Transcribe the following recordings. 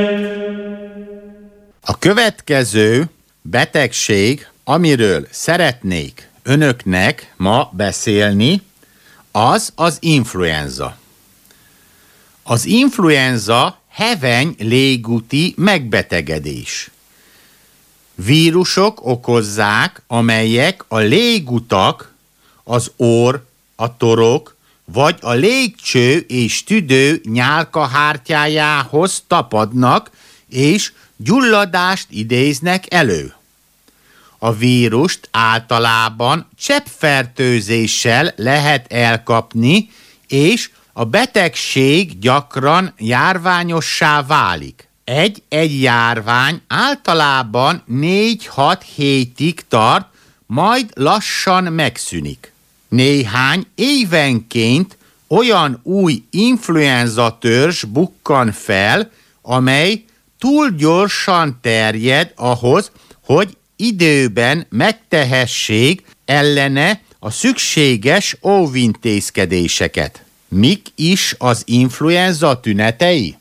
A következő betegség, amiről szeretnék önöknek ma beszélni, az az influenza. Az influenza heveny légúti megbetegedés. Vírusok okozzák, amelyek a légutak, az orr, a torok, vagy a légcső és tüdő nyálkahártyájához tapadnak, és gyulladást idéznek elő. A vírust általában cseppfertőzéssel lehet elkapni, és a betegség gyakran járványossá válik. Egy járvány általában 4-6 hétig tart, majd lassan megszűnik. Néhány évenként olyan új influenza törzs bukkan fel, amely túl gyorsan terjed ahhoz, hogy időben megtehessék ellene a szükséges óvintézkedéseket. Mik is az influenza tünetei?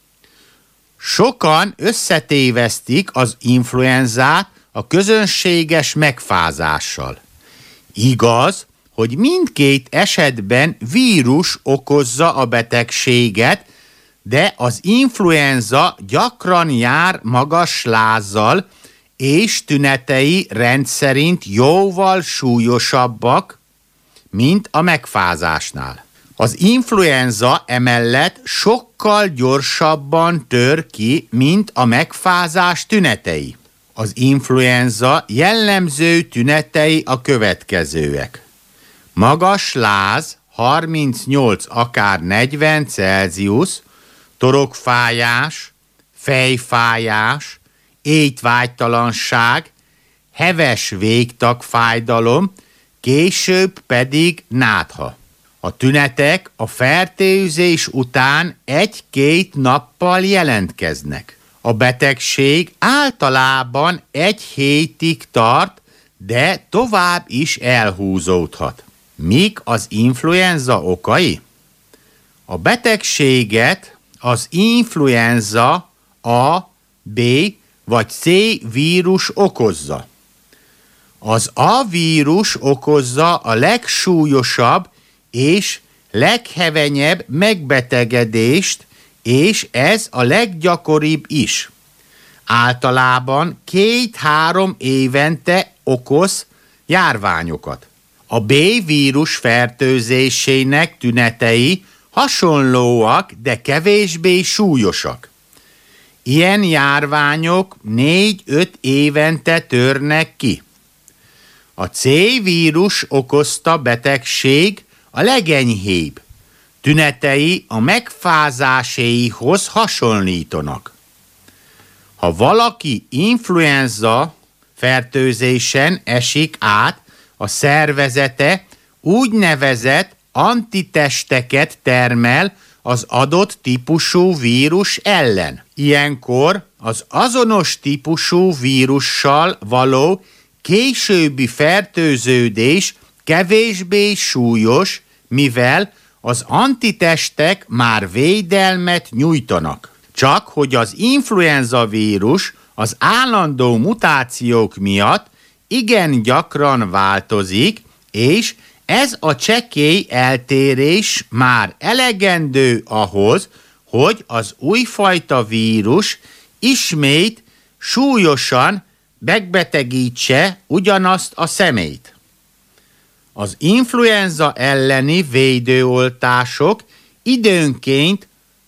Sokan összetévesztik az influenzát a közönséges megfázással. Igaz, hogy mindkét esetben vírus okozza a betegséget, de az influenza gyakran jár magas lázzal, és tünetei rendszerint jóval súlyosabbak, mint a megfázásnál. Az influenza emellett sokkal gyorsabban tör ki, mint a megfázás tünetei. Az influenza jellemző tünetei a következőek. Magas láz, 38 akár 40 Celsius, torokfájás, fejfájás, étvágytalanság, heves végtagfájdalom, később pedig nátha. A tünetek a fertőzés után 1-2 nappal jelentkeznek. A betegség általában 1 hétig tart, de tovább is elhúzódhat. Mik az influenza okai? A betegséget az influenza A, B vagy C vírus okozza. Az A vírus okozza a legsúlyosabb és leghevenyebb megbetegedést, és ez a leggyakoribb is. Általában 2-3 évente okoz járványokat. A B vírus fertőzésének tünetei hasonlóak, de kevésbé súlyosak. Ilyen járványok 4-5 évente törnek ki. A C vírus okozta betegség a legenyhébb. Tünetei a megfázáséhoz hasonlítanak. Ha valaki influenza fertőzésen esik át, a szervezete úgynevezett antitesteket termel az adott típusú vírus ellen. Ilyenkor az azonos típusú vírussal való későbbi fertőződés kevésbé súlyos, mivel az antitestek már védelmet nyújtanak. Csak hogy az influenza vírus az állandó mutációk miatt igen gyakran változik, és ez a csekély eltérés már elegendő ahhoz, hogy az újfajta vírus ismét súlyosan megbetegítse ugyanazt a személyt. Az influenza elleni védőoltások időnként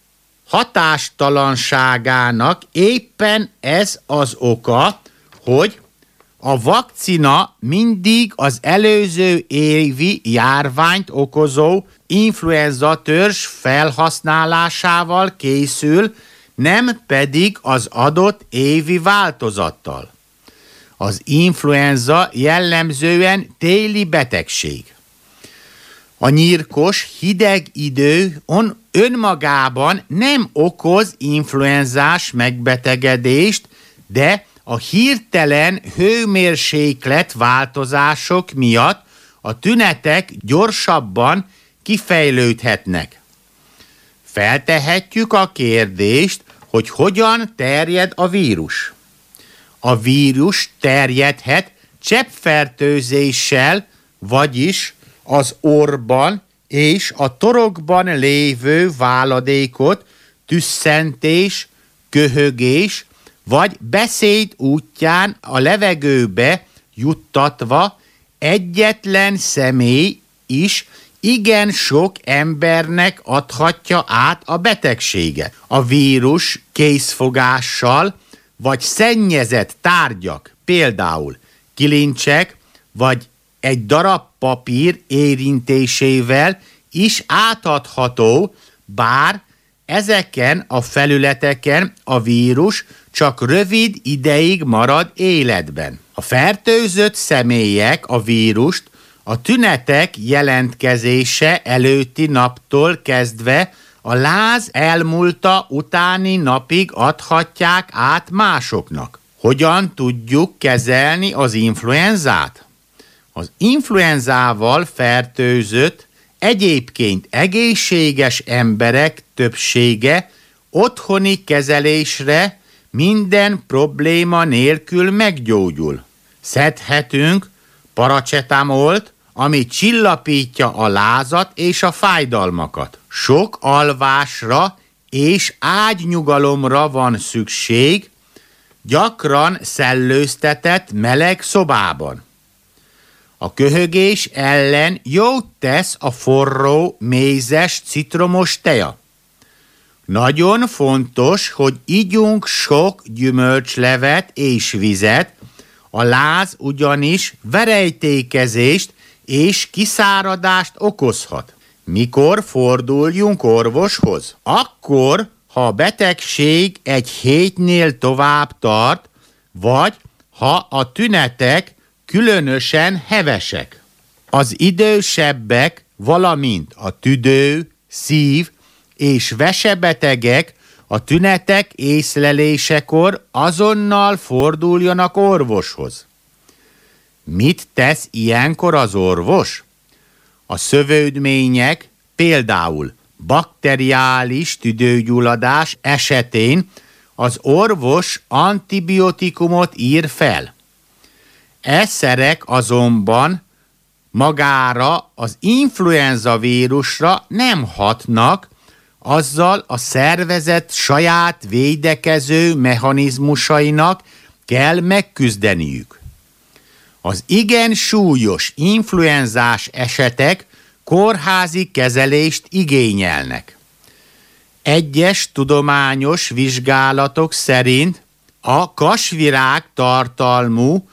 hatástalanságának éppen ez az oka, hogy a vakcina mindig az előző évi járványt okozó influenza törzs felhasználásával készül, nem pedig az adott évi változattal. Az influenza jellemzően téli betegség. A nyírkos, hideg idő önmagában nem okoz influenzás megbetegedést, de a hirtelen hőmérséklet változások miatt a tünetek gyorsabban kifejlődhetnek. Feltehetjük a kérdést, hogy hogyan terjed a vírus. A vírus terjedhet cseppfertőzéssel, vagyis az orrban és a torokban lévő váladékot tüsszentés, köhögés vagy beszéd útján a levegőbe juttatva egyetlen személy is igen sok embernek adhatja át a betegséget. A vírus kézfogással vagy szennyezett tárgyak, például kilincsek vagy egy darab papír érintésével is átadható, bár ezeken a felületeken a vírus csak rövid ideig marad életben. A fertőzött személyek a vírust a tünetek jelentkezése előtti naptól kezdve a láz elmúlta utáni napig adhatják át másoknak. Hogyan tudjuk kezelni az influenzát? Az influenzával fertőzött, egyébként egészséges emberek többsége otthoni kezelésre minden probléma nélkül meggyógyul. Szedhetünk paracetamolt, ami csillapítja a lázat és a fájdalmakat. Sok alvásra és ágynyugalomra van szükség, gyakran szellőztetett meleg szobában. A köhögés ellen jót tesz a forró, mézes, citromos teja. Nagyon fontos, hogy igyunk sok gyümölcslevet és vizet, a láz ugyanis verejtékezést és kiszáradást okozhat. Mikor forduljunk orvoshoz? Akkor, ha a betegség egy hétnél tovább tart, vagy ha a tünetek különösen hevesek. Az idősebbek, valamint a tüdő, szív és vesebetegek a tünetek észlelésekor azonnal forduljanak orvoshoz. Mit tesz ilyenkor az orvos? A szövődmények, például bakteriális tüdőgyulladás esetén az orvos antibiotikumot ír fel. E szerek azonban magára az influenza vírusra nem hatnak, azzal a szervezet saját védekező mechanizmusainak kell megküzdeniük. Az igen súlyos influenzás esetek kórházi kezelést igényelnek. Egyes tudományos vizsgálatok szerint a kasvirág tartalmú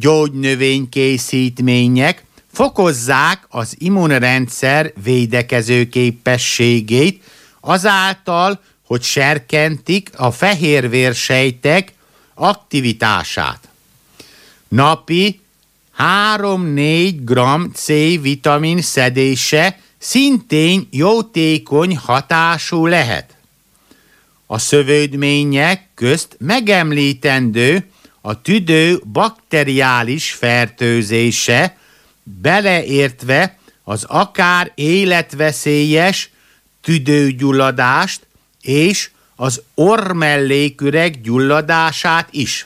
gyógynövénykészítmények fokozzák az immunrendszer védekező képességét azáltal, hogy serkentik a fehérvérsejtek aktivitását. Napi 3-4 g C-vitamin szedése szintén jótékony hatású lehet. A szövődmények közt megemlítendő a tüdő bakteriális fertőzése, beleértve az akár életveszélyes tüdőgyulladást és az orrmelléküreg gyulladását is.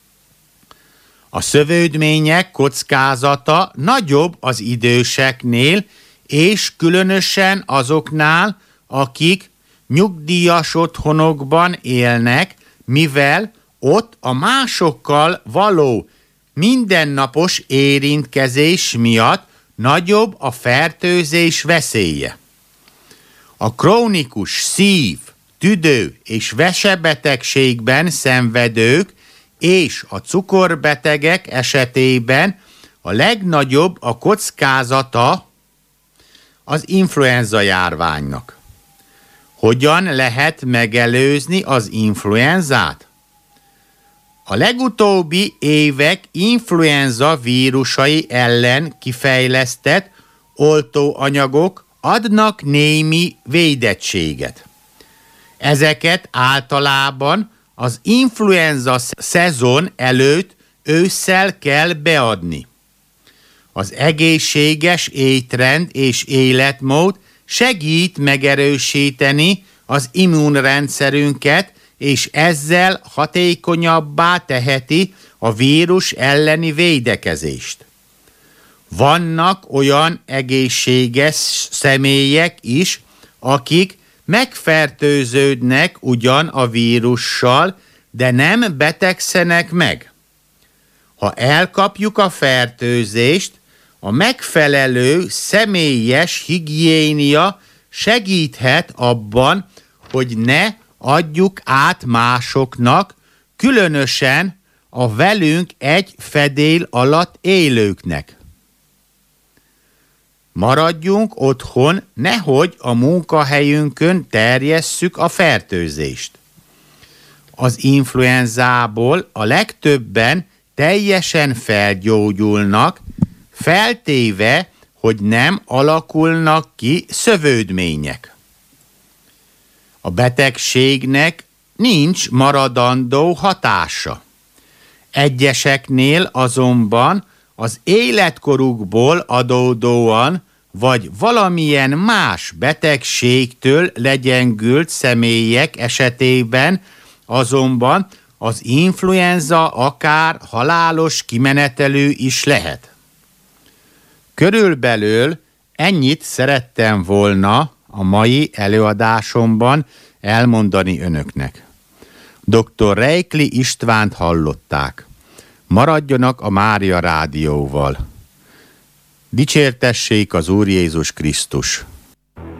A szövődmények kockázata nagyobb az időseknél, és különösen azoknál, akik nyugdíjas otthonokban élnek, mivel ott a másokkal való mindennapos érintkezés miatt nagyobb a fertőzés veszélye. A krónikus szív, tüdő és vesebetegségben szenvedők és a cukorbetegek esetében a legnagyobb a kockázata az influenza járványnak. Hogyan lehet megelőzni az influenzát? A legutóbbi évek influenza vírusai ellen kifejlesztett oltóanyagok adnak némi védettséget. Ezeket általában az influenza szezon előtt ősszel kell beadni. Az egészséges étrend és életmód segít megerősíteni az immunrendszerünket, és ezzel hatékonyabbá teheti a vírus elleni védekezést. Vannak olyan egészséges személyek is, akik megfertőződnek ugyan a vírussal, de nem betegszenek meg. Ha elkapjuk a fertőzést, a megfelelő személyes higiénia segíthet abban, hogy ne adjuk át másoknak, különösen a velünk egy fedél alatt élőknek. Maradjunk otthon, nehogy a munkahelyünkön terjesszük a fertőzést. Az influenzából a legtöbben teljesen felgyógyulnak, feltéve, hogy nem alakulnak ki szövődmények. A betegségnek nincs maradandó hatása. Egyeseknél azonban az életkorukból adódóan vagy valamilyen más betegségtől legyengült személyek esetében azonban az influenza akár halálos kimenetelű is lehet. Körülbelül ennyit szerettem volna a mai előadásomban elmondani önöknek. Dr. Reikli Istvánt hallották. Maradjanak a Mária Rádióval. Dicsértessék az Úr Jézus Krisztus!